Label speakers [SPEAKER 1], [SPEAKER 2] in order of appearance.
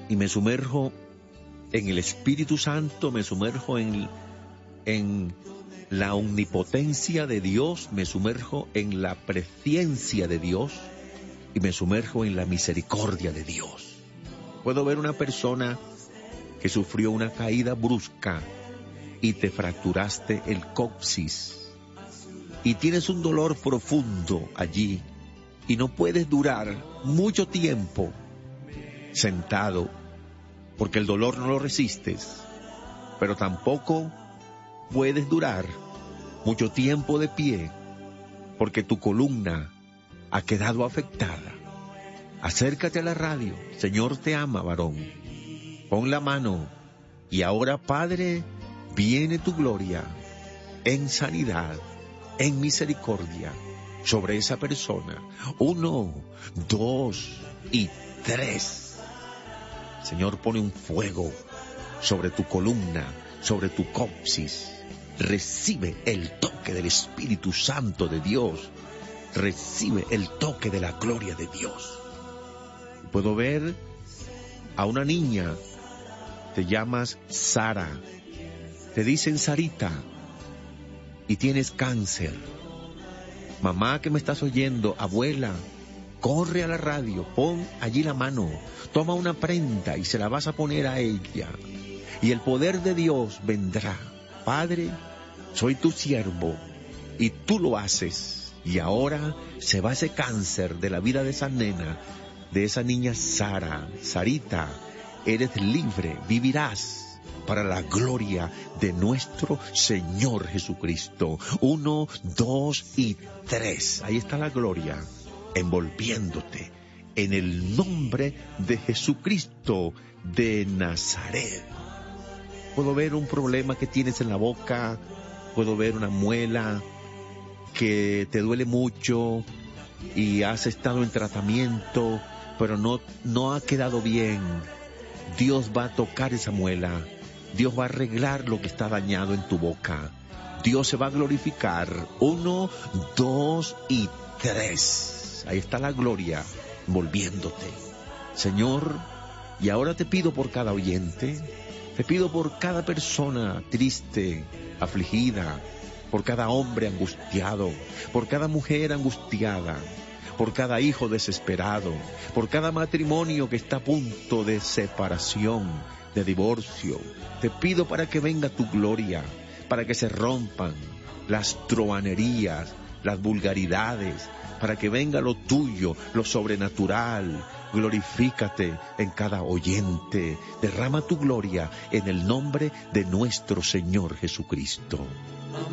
[SPEAKER 1] y me sumerjo en el Espíritu Santo, me sumerjo en la omnipotencia de Dios, me sumerjo en la presciencia de Dios y me sumerjo en la misericordia de Dios. Puedo ver una persona que sufrió una caída brusca y te fracturaste el coxis y tienes un dolor profundo allí y no puedes durar mucho tiempo sentado porque el dolor no lo resistes, pero tampoco puedes durar mucho tiempo de pie porque tu columna ha quedado afectada. Acércate a la radio. Señor te ama, varón. Pon la mano y ahora, Padre, viene tu gloria en sanidad, en misericordia sobre esa persona. 1, 2 y 3. Señor, pone un fuego sobre tu columna, sobre tu coxis. Recibe el toque del Espíritu Santo de Dios. Recibe el toque de la gloria de Dios. Puedo ver a una niña, te llamas Sara, te dicen Sarita y tienes cáncer. Mamá que me estás oyendo, abuela, corre a la radio, pon allí la mano, toma una prenda y se la vas a poner a ella. Y el poder de Dios vendrá. Padre, soy tu siervo y tú lo haces. Y ahora se va ese cáncer de la vida de esa nena, de esa niña Sara. Sarita, eres libre, vivirás para la gloria de nuestro Señor Jesucristo. 1, 2 y 3. Ahí está la gloria envolviéndote en el nombre de Jesucristo de Nazaret. Puedo ver un problema que tienes en la boca, puedo ver una muela que te duele mucho y has estado en tratamiento, pero no ha quedado bien. Dios va a tocar esa muela. Dios va a arreglar lo que está dañado en tu boca. Dios se va a glorificar. 1, 2 y 3. Ahí está la gloria envolviéndote. Señor, y ahora te pido por cada oyente, te pido por cada persona triste, afligida, por cada hombre angustiado, por cada mujer angustiada, por cada hijo desesperado, por cada matrimonio que está a punto de separación, de divorcio. Te pido para que venga tu gloria, para que se rompan las truhanerías, las vulgaridades, para que venga lo tuyo, lo sobrenatural. Glorifícate en cada oyente. Derrama tu gloria en el nombre de nuestro Señor Jesucristo.